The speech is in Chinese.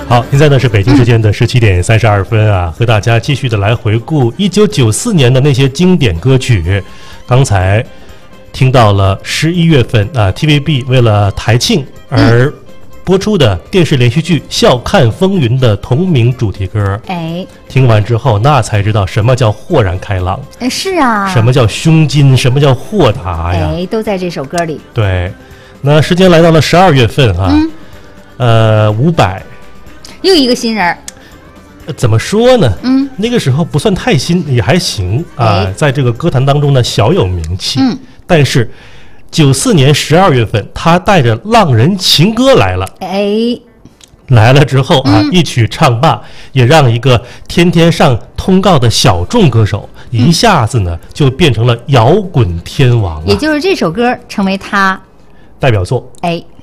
好，现在呢是北京时间的17点32分啊，和大家继续的来回顾1994年的那些经典歌曲。刚才听到了11月份啊 TVB 为了台庆而播出的电视连续剧《笑看风云》的同名主题歌。听完之后那才知道什么叫豁然开朗。 是啊， 什么叫胸襟，什么叫豁达呀？ 都在这首歌里。 对，那时间来到了12月份啊，伍佰又一个新人。 怎么说呢？那个时候不算太新，也还行啊，在这个歌坛当中呢小有名气。但是94年12月份，他带着《浪人情歌》来了。来了之后啊，一曲唱罢，也让一个天天上通告的小众歌手一下子呢就变成了摇滚天王了。 也就是这首歌成为他代表作。